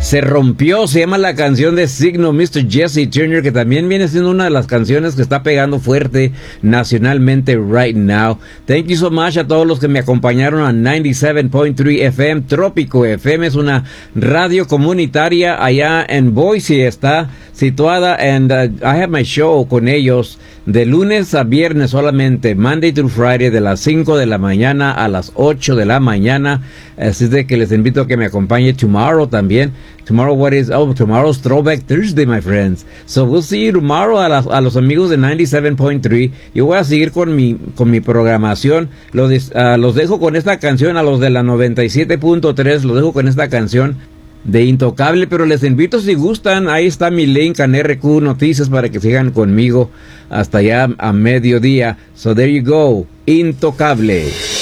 Se rompió, se llama la canción de Signo, Mr. Jesse Turner, que también viene siendo una de las canciones que está pegando fuerte nacionalmente right now. Thank you so much a todos los que me acompañaron a 97.3 FM. Trópico FM es una radio comunitaria allá en Boise, está situada en I have my show con ellos de lunes a viernes solamente, Monday through Friday, de las 5 de la mañana a las 8 de la mañana. Así de que les invito a que me acompañe tomorrow también. Tomorrow's Throwback Thursday, my friends. So we'll see you tomorrow a los amigos de 97.3. Yo voy a seguir con mi programación. Los dejo con esta canción, a los de la 97.3, los dejo con esta canción de Intocable, pero les invito, si gustan, ahí está mi link en RQ Noticias para que sigan conmigo hasta allá a mediodía. So there you go, Intocable.